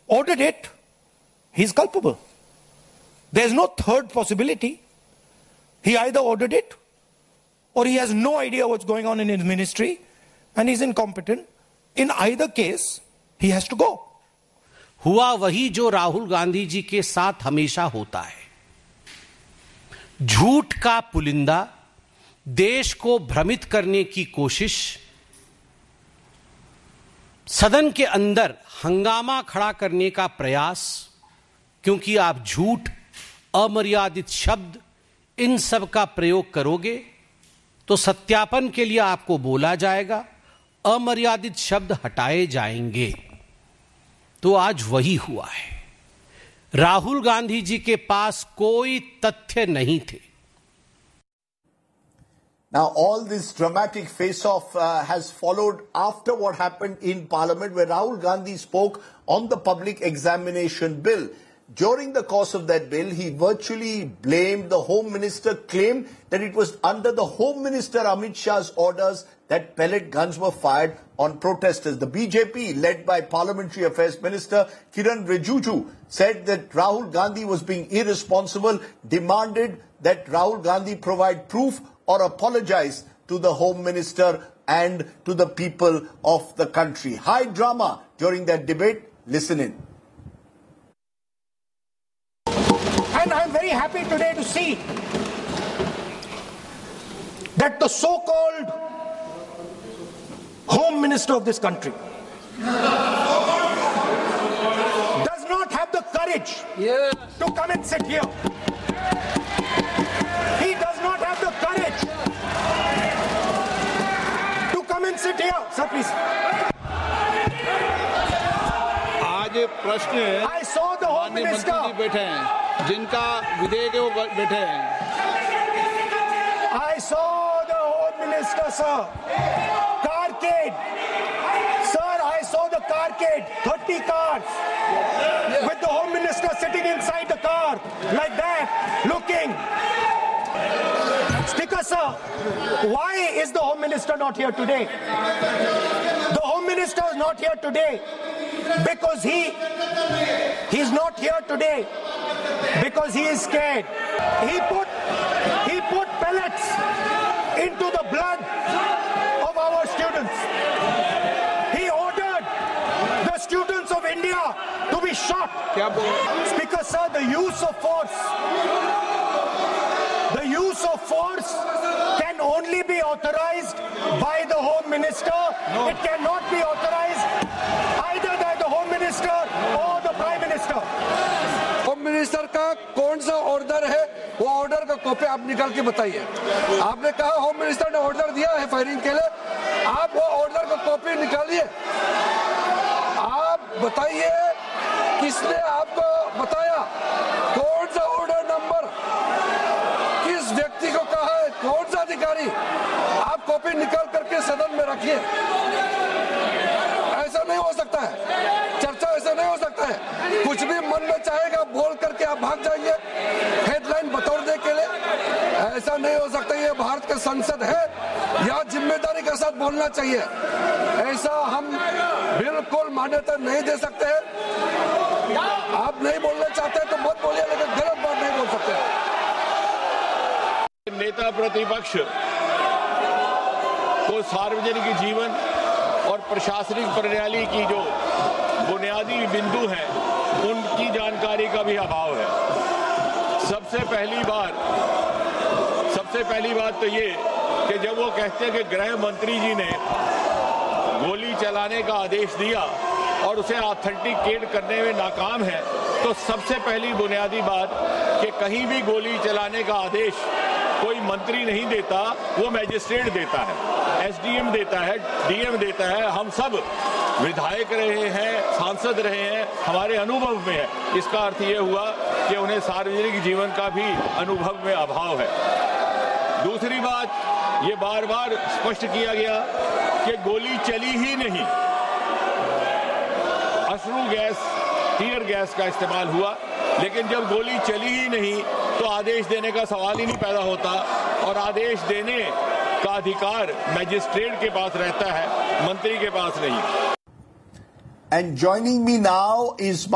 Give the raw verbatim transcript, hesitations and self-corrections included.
ordered it, he's culpable. There's no third possibility. He either ordered it, or he has no idea what's going on in his ministry, and he's incompetent. In either case, he has to go. हुआ वही जो राहुल गांधी जी के साथ हमेशा होता है। झूठ का पुलिंदा, देश को भ्रमित करने की कोशिश, सदन के अंदर हंगामा खड़ा करने का प्रयास, क्योंकि आप झूठ, अमर्यादित शब्द, इन सब का प्रयोग करोगे तो सत्यापन के लिए आपको बोला जाएगा, अमर्यादित शब्द हटाए जाएंगे। तो आज वही हुआ है। राहुल गांधी जी के पास कोई तथ्य नहीं थे। Now, all this dramatic face-off uh, has followed after what happened in Parliament, where Rahul Gandhi spoke on the public examination bill. During the course of that bill, he virtually blamed the Home Minister, claimed that it was under the Home Minister Amit Shah's orders that pellet guns were fired on protesters. The B J P, led by Parliamentary Affairs Minister Kiran Rijiju, said that Rahul Gandhi was being irresponsible, demanded that Rahul Gandhi provide proof or apologize to the Home Minister and to the people of the country. High drama during that debate. Listen in. And I'm very happy today to see that the so-called Home Minister of this country does not have the courage yes. to come and sit here. He does not have the courage to come and sit here. Sir, please. आज प्रश्न I saw the Home Minister. मंत्री जी बैठे हैं, जिनका विधेयक है वो बैठे हैं। I saw the Home Minister, sir. Carcade. Sir, I saw the carcade. thirty cars. Yeah. With the Home Minister sitting inside the car. Like that. Looking. Speaker, sir. Why is the Home Minister not here today? The Home Minister is not here today because he he's not here today because he is scared. He put he put pellets into the blood of our students. He ordered the students of India to be shot. Speaker, sir, the use of force, the use of force can only be authorized by the Home Minister. No. It cannot be authorized either by the Home Minister or the Prime Minister. Home minister का कौन सा order है, वो order का copy आप निकाल के बताइए। आपने कहा होम मिनिस्टर ने ऑर्डर दिया है फायरिंग के लिए, आप वो ऑर्डर का कॉपी निकालिए। आप बताइए किसने आपको बताया, कौन सा ऑर्डर नंबर, किस व्यक्ति को कहा है, कौन सा अधिकारी। आप कॉपी निकाल करके सदन में रखिए। ऐसा नहीं हो सकता है, चर्चा ऐसा नहीं हो सकता है। कुछ भी मन में चाहेगा बोल करके आप भाग जाएंगे हेडलाइन बतौरने के लिए। ऐसा नहीं हो सकता। ये भारत का संसद है, यहाँ जिम्मेदारी के साथ बोलना चाहिए। ऐसा हम बिल्कुल मान्यता नहीं दे सकते हैं। आप नहीं बोलना चाहते तो मत बोलिए, लेकिन गलत बात नहीं बोल सकते। नेता प्रतिपक्ष को सार्वजनिक जीवन और प्रशासनिक प्रणाली की जो बुनियादी बिंदु हैं, उनकी जानकारी का भी अभाव है। सबसे पहली बार सबसे पहली बात तो ये कि जब वो कहते हैं कि गृह मंत्री जी ने गोली चलाने का आदेश दिया और उसे ऑथेंटिकेट करने में नाकाम है, तो सबसे पहली बुनियादी बात कि कहीं भी गोली चलाने का आदेश कोई मंत्री नहीं देता, वो मैजिस्ट्रेट देता है, एसडीएम देता है, डीएम देता है। हम सब विधायक रहे हैं, सांसद रहे हैं, हमारे अनुभव में है। इसका अर्थ ये हुआ कि उन्हें सार्वजनिक जीवन का भी अनुभव में अभाव है। दूसरी बात, ये बार बार स्पष्ट किया गया कि गोली चली ही नहीं, अश्रु गैस, टीयर गैस का इस्तेमाल हुआ, लेकिन जब गोली चली ही नहीं तो आदेश देने का सवाल ही नहीं पैदा होता, और आदेश देने का अधिकार मैजिस्ट्रेट के पास रहता है, मंत्री के पास नहीं। And joining me now is my